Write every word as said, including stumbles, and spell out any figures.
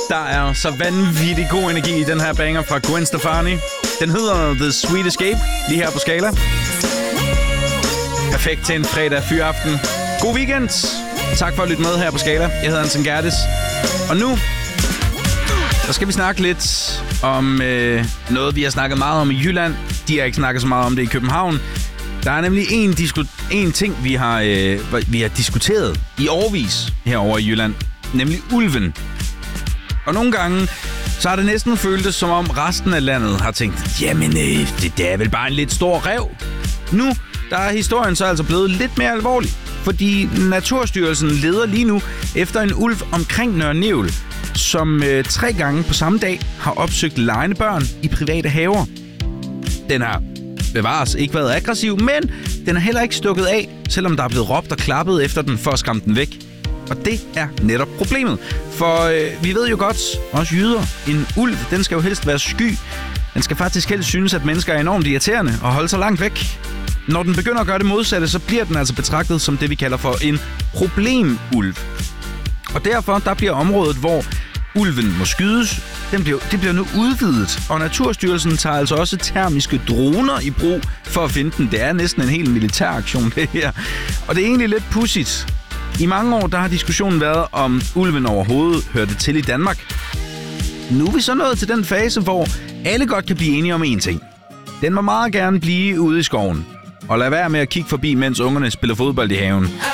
Der er så vanvittig god energi i den her banger fra Gwen Stefani. Den hedder The Sweet Escape, lige her på Skala. Perfekt til en fredag fyraften. God weekend. Tak for at lytte med her på Skala. Jeg hedder Anton Gerdes. Og nu, så skal vi snakke lidt om øh, noget, vi har snakket meget om i Jylland. De har ikke snakket så meget om det i København. Der er nemlig en, disku- en ting, vi har, øh, vi har diskuteret i årevis herover i Jylland. Nemlig ulven. Og nogle gange, så har det næsten føltes, som om resten af landet har tænkt, jamen, øh, det, det er vel bare en lidt stor ræv. Nu, der er historien så altså blevet lidt mere alvorlig. Fordi Naturstyrelsen leder lige nu efter en ulv omkring Nørre Nævl, som øh, tre gange på samme dag har opsøgt legende børn i private haver. Den har bevares ikke været aggressiv, men den er heller ikke stukket af, selvom der er blevet råbt og klappet efter den for at skræmme den væk. Og det er netop problemet. For øh, vi ved jo godt, også jyder, en ulv, den skal jo helst være sky. Den skal faktisk helst synes, at mennesker er enormt irriterende og holde sig langt væk. Når den begynder at gøre det modsatte, så bliver den altså betragtet som det, vi kalder for en problemulv. Og derfor, der bliver området, hvor ulven må skydes, den bliver, det bliver nu udvidet. Og Naturstyrelsen tager altså også termiske droner i brug for at finde den. Det er næsten en helt militær aktion, det her. Og det er egentlig lidt pudsigt. I mange år, der har diskussionen været, om ulven overhovedet hørte til i Danmark. Nu er vi så nået til den fase, hvor alle godt kan blive enige om én ting. Den må meget gerne blive ude i skoven. Og lad være med at kigge forbi, mens ungerne spiller fodbold i haven.